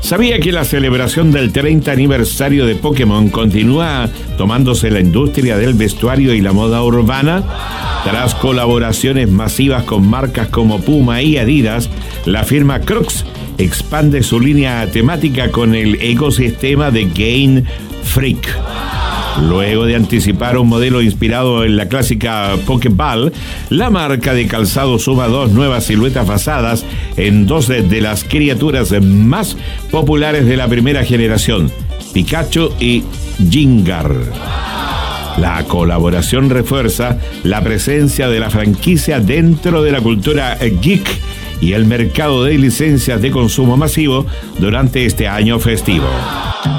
¿Sabía que la celebración del 30 aniversario de Pokémon continúa tomándose la industria del vestuario y la moda urbana? Tras colaboraciones masivas con marcas como Puma y Adidas, la firma Crocs expande su línea temática con el ecosistema de Game Freak. Luego de anticipar un modelo inspirado en la clásica Pokéball, la marca de calzado suma dos nuevas siluetas basadas en dos de las criaturas más populares de la primera generación, Pikachu y Gengar. La colaboración refuerza la presencia de la franquicia dentro de la cultura geek y el mercado de licencias de consumo masivo durante este año festivo.